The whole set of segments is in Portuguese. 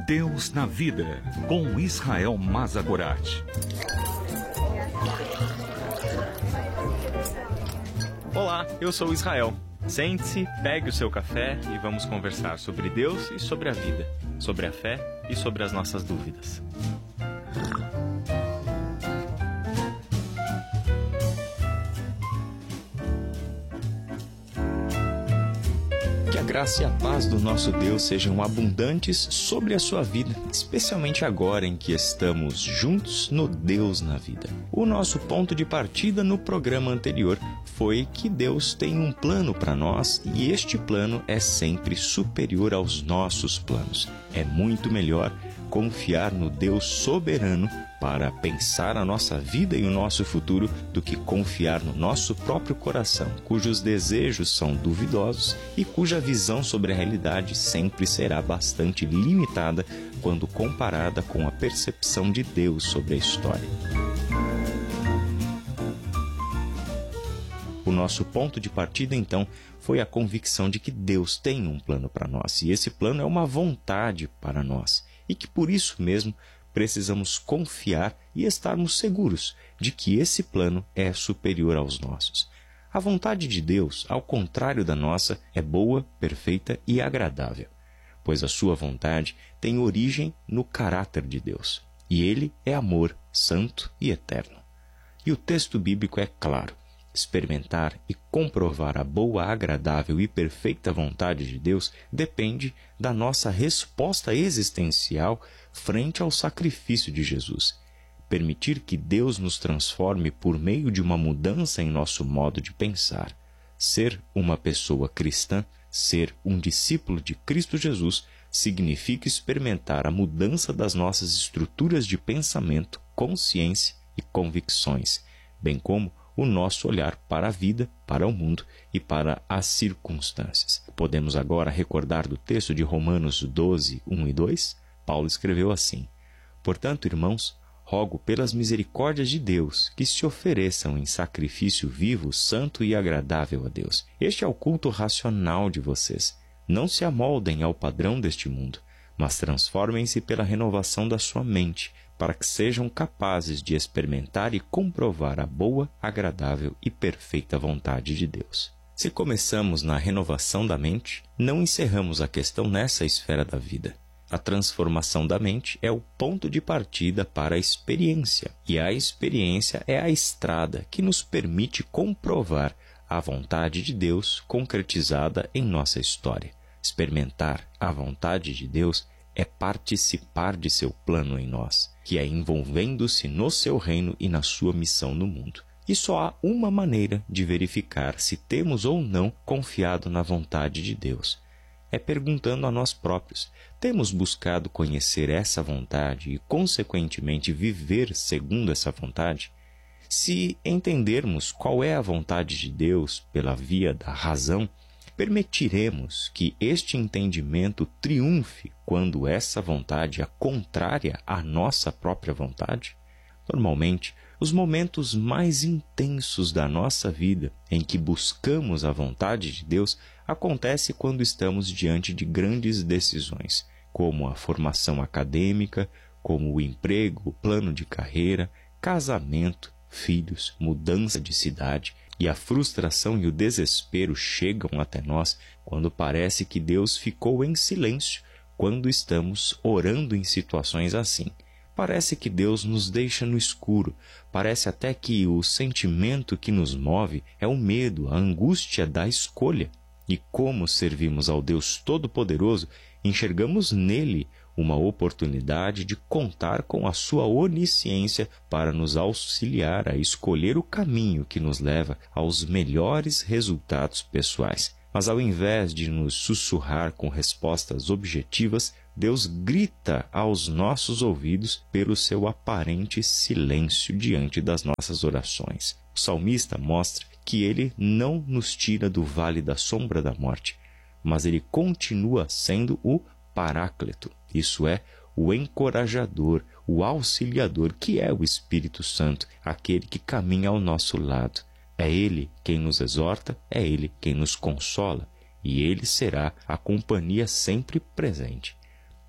Deus na Vida, com Israel Mazagorat. Olá, eu sou Israel. Sente-se, pegue o seu café e vamos conversar sobre Deus e sobre a vida, sobre a fé e sobre as nossas dúvidas. Que a graça e a paz do nosso Deus sejam abundantes sobre a sua vida, especialmente agora em que estamos juntos no Deus na Vida. O nosso ponto de partida no programa anterior foi que Deus tem um plano para nós e este plano é sempre superior aos nossos planos. É muito melhor confiar no Deus soberano para pensar a nossa vida e o nosso futuro do que confiar no nosso próprio coração, cujos desejos são duvidosos e cuja visão sobre a realidade sempre será bastante limitada quando comparada com a percepção de Deus sobre a história. O nosso ponto de partida, então, foi a convicção de que Deus tem um plano para nós, e esse plano é uma vontade para nós, e que por isso mesmo precisamos confiar e estarmos seguros de que esse plano é superior aos nossos. A vontade de Deus, ao contrário da nossa, é boa, perfeita e agradável, pois a sua vontade tem origem no caráter de Deus, e ele é amor, santo e eterno. E o texto bíblico é claro. Experimentar e comprovar a boa, agradável e perfeita vontade de Deus depende da nossa resposta existencial frente ao sacrifício de Jesus. Permitir que Deus nos transforme por meio de uma mudança em nosso modo de pensar. Ser uma pessoa cristã, ser um discípulo de Cristo Jesus, significa experimentar a mudança das nossas estruturas de pensamento, consciência e convicções, bem como o nosso olhar para a vida, para o mundo e para as circunstâncias. Podemos agora recordar do texto de Romanos 12, 1 e 2? Paulo escreveu assim: Portanto, irmãos, rogo pelas misericórdias de Deus que se ofereçam em sacrifício vivo, santo e agradável a Deus. Este é o culto racional de vocês. Não se amoldem ao padrão deste mundo, mas transformem-se pela renovação da sua mente, para que sejam capazes de experimentar e comprovar a boa, agradável e perfeita vontade de Deus. Se começamos na renovação da mente, não encerramos a questão nessa esfera da vida. A transformação da mente é o ponto de partida para a experiência, e a experiência é a estrada que nos permite comprovar a vontade de Deus concretizada em nossa história. Experimentar a vontade de Deus é participar de seu plano em nós, que é envolvendo-se no seu reino e na sua missão no mundo. E só há uma maneira de verificar se temos ou não confiado na vontade de Deus. É perguntando a nós próprios: temos buscado conhecer essa vontade e, consequentemente, viver segundo essa vontade? Se entendermos qual é a vontade de Deus pela via da razão, permitiremos que este entendimento triunfe quando essa vontade é contrária à nossa própria vontade? Normalmente, os momentos mais intensos da nossa vida em que buscamos a vontade de Deus acontecem quando estamos diante de grandes decisões, como a formação acadêmica, como o emprego, o plano de carreira, casamento, filhos, mudança de cidade. E a frustração e o desespero chegam até nós quando parece que Deus ficou em silêncio quando estamos orando em situações assim. Parece que Deus nos deixa no escuro, parece até que o sentimento que nos move é o medo, a angústia da escolha. E como servimos ao Deus Todo-Poderoso, enxergamos nele uma oportunidade de contar com a sua onisciência para nos auxiliar a escolher o caminho que nos leva aos melhores resultados pessoais. Mas ao invés de nos sussurrar com respostas objetivas, Deus grita aos nossos ouvidos pelo seu aparente silêncio diante das nossas orações. O salmista mostra que ele não nos tira do vale da sombra da morte, mas ele continua sendo o Paráclito, isso é, o encorajador, o auxiliador, que é o Espírito Santo, aquele que caminha ao nosso lado. É Ele quem nos exorta, é Ele quem nos consola, e Ele será a companhia sempre presente.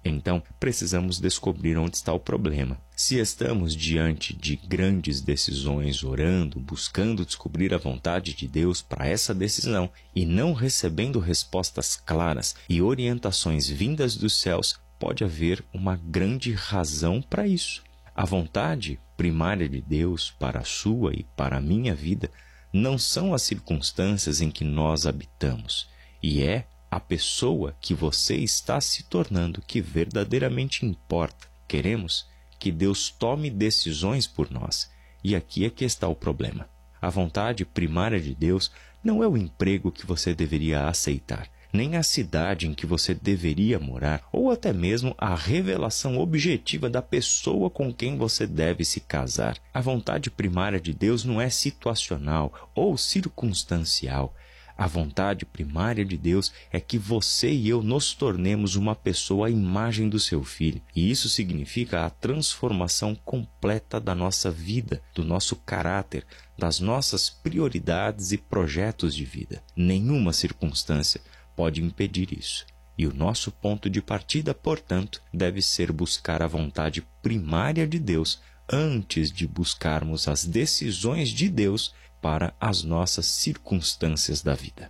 Então, precisamos descobrir onde está o problema. Se estamos diante de grandes decisões, orando, buscando descobrir a vontade de Deus para essa decisão e não recebendo respostas claras e orientações vindas dos céus, pode haver uma grande razão para isso. A vontade primária de Deus para a sua e para a minha vida não são as circunstâncias em que nós habitamos, e é a pessoa que você está se tornando que verdadeiramente importa. Queremos que Deus tome decisões por nós. E aqui é que está o problema. A vontade primária de Deus não é o emprego que você deveria aceitar, nem a cidade em que você deveria morar, ou até mesmo a revelação objetiva da pessoa com quem você deve se casar. A vontade primária de Deus não é situacional ou circunstancial. A vontade primária de Deus é que você e eu nos tornemos uma pessoa à imagem do seu Filho. E isso significa a transformação completa da nossa vida, do nosso caráter, das nossas prioridades e projetos de vida. Nenhuma circunstância pode impedir isso. E o nosso ponto de partida, portanto, deve ser buscar a vontade primária de Deus antes de buscarmos as decisões de Deus para as nossas circunstâncias da vida.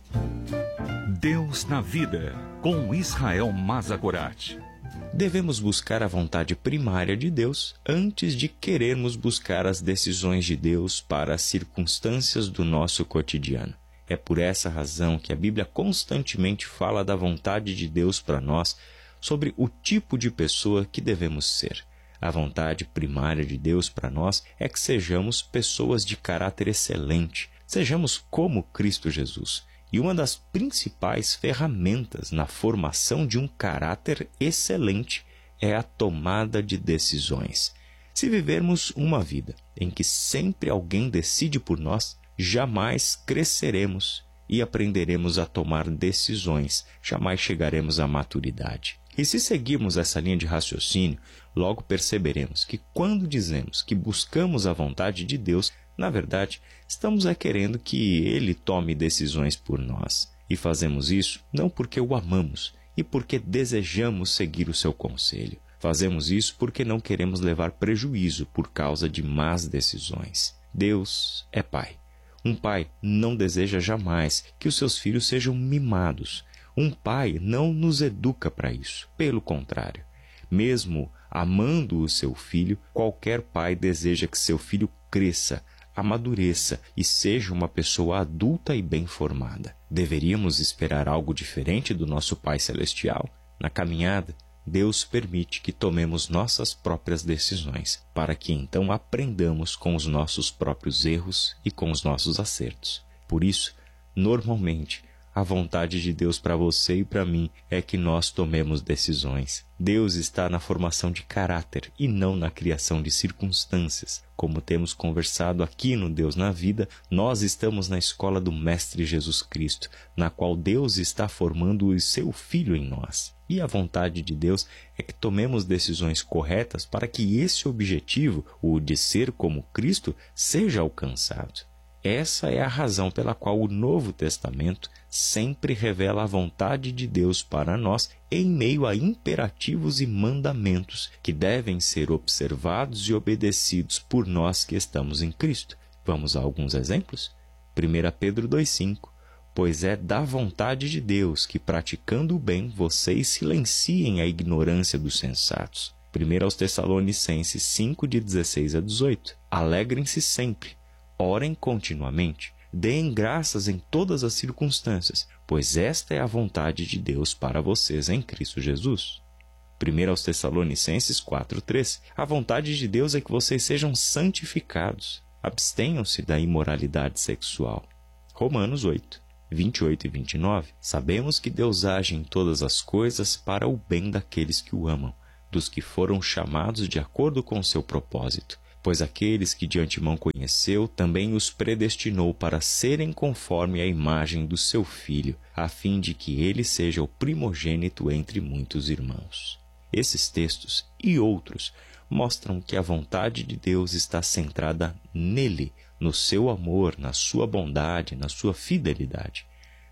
Deus na vida, com Israel Mazagorat. Devemos buscar a vontade primária de Deus antes de querermos buscar as decisões de Deus para as circunstâncias do nosso cotidiano. É por essa razão que a Bíblia constantemente fala da vontade de Deus para nós, sobre o tipo de pessoa que devemos ser. A vontade primária de Deus para nós é que sejamos pessoas de caráter excelente, sejamos como Cristo Jesus. E uma das principais ferramentas na formação de um caráter excelente é a tomada de decisões. Se vivermos uma vida em que sempre alguém decide por nós, jamais cresceremos e aprenderemos a tomar decisões, jamais chegaremos à maturidade. E se seguirmos essa linha de raciocínio, logo perceberemos que quando dizemos que buscamos a vontade de Deus, na verdade, estamos querendo que Ele tome decisões por nós. E fazemos isso não porque o amamos e porque desejamos seguir o seu conselho. Fazemos isso porque não queremos levar prejuízo por causa de más decisões. Deus é Pai. Um pai não deseja jamais que os seus filhos sejam mimados. Um pai não nos educa para isso. Pelo contrário, mesmo amando o seu filho, qualquer pai deseja que seu filho cresça, amadureça e seja uma pessoa adulta e bem formada. Deveríamos esperar algo diferente do nosso Pai Celestial? Na caminhada, Deus permite que tomemos nossas próprias decisões, para que então aprendamos com os nossos próprios erros e com os nossos acertos. Por isso, normalmente, a vontade de Deus para você e para mim é que nós tomemos decisões. Deus está na formação de caráter e não na criação de circunstâncias. Como temos conversado aqui no Deus na Vida, nós estamos na escola do Mestre Jesus Cristo, na qual Deus está formando o seu Filho em nós. E a vontade de Deus é que tomemos decisões corretas para que esse objetivo, o de ser como Cristo, seja alcançado. Essa é a razão pela qual o Novo Testamento sempre revela a vontade de Deus para nós em meio a imperativos e mandamentos que devem ser observados e obedecidos por nós que estamos em Cristo. Vamos a alguns exemplos? 1 Pedro 2,5. Pois é da vontade de Deus que, praticando o bem, vocês silenciem a ignorância dos sensatos. 1 aos Tessalonicenses 5, de 16 a 18. Alegrem-se sempre. Orem continuamente, deem graças em todas as circunstâncias, pois esta é a vontade de Deus para vocês em Cristo Jesus. 1 aos Tessalonicenses 4:3. A vontade de Deus é que vocês sejam santificados. Abstenham-se da imoralidade sexual. Romanos 8, 28 e 29. Sabemos que Deus age em todas as coisas para o bem daqueles que o amam, dos que foram chamados de acordo com o seu propósito. Pois aqueles que de antemão conheceu, também os predestinou para serem conforme a imagem do seu Filho, a fim de que ele seja o primogênito entre muitos irmãos. Esses textos e outros mostram que a vontade de Deus está centrada nele, no seu amor, na sua bondade, na sua fidelidade.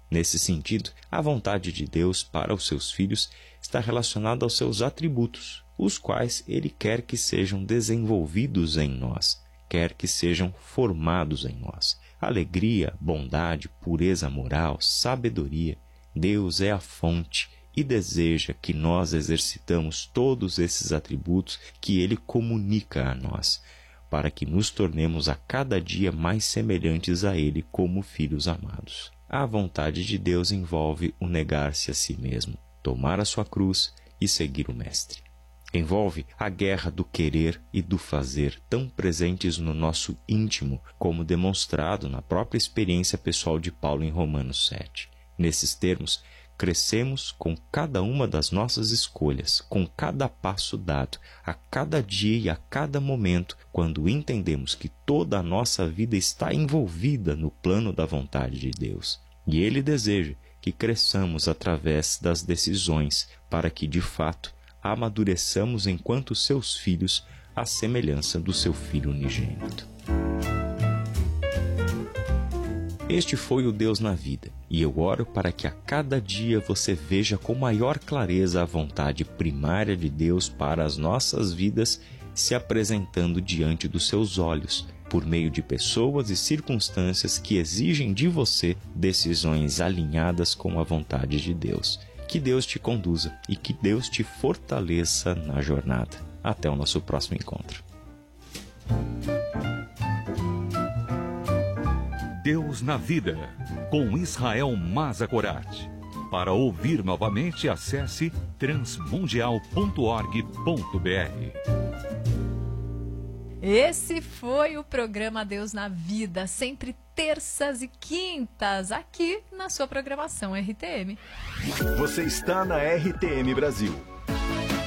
Nesse sentido, a vontade de Deus para os seus filhos está relacionada aos seus atributos, os quais Ele quer que sejam desenvolvidos em nós, quer que sejam formados em nós. Alegria, bondade, pureza moral, sabedoria. Deus é a fonte e deseja que nós exercitamos todos esses atributos que Ele comunica a nós, para que nos tornemos a cada dia mais semelhantes a Ele como filhos amados. A vontade de Deus envolve o negar-se a si mesmo, tomar a sua cruz e seguir o Mestre. Envolve a guerra do querer e do fazer, tão presentes no nosso íntimo, como demonstrado na própria experiência pessoal de Paulo em Romanos 7. Nesses termos, crescemos com cada uma das nossas escolhas, com cada passo dado, a cada dia e a cada momento, quando entendemos que toda a nossa vida está envolvida no plano da vontade de Deus. E Ele deseja que cresçamos através das decisões, para que, de fato, amadureçamos enquanto seus filhos à semelhança do seu Filho unigênito. Este foi o Deus na Vida, e eu oro para que a cada dia você veja com maior clareza a vontade primária de Deus para as nossas vidas se apresentando diante dos seus olhos, por meio de pessoas e circunstâncias que exigem de você decisões alinhadas com a vontade de Deus. Que Deus te conduza e que Deus te fortaleça na jornada. Até o nosso próximo encontro. Deus na Vida, com Israel Mazakorati. Para ouvir novamente, acesse transmundial.org.br. Esse foi o programa Deus na Vida, sempre terças e quintas, aqui na sua programação RTM. Você está na RTM Brasil.